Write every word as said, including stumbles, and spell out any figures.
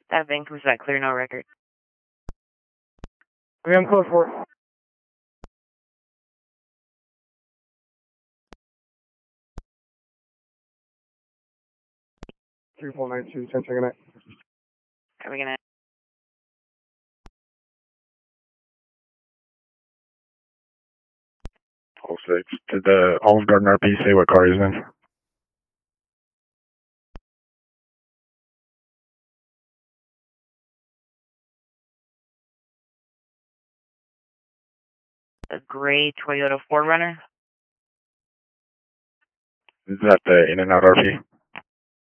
That bank was that clear, no record. We on code four. three four nine two, ten second night. Are we gonna? oh six. Did the Olive Garden R P say what car he's in? The gray Toyota four runner? Is that the In-N-Out R P?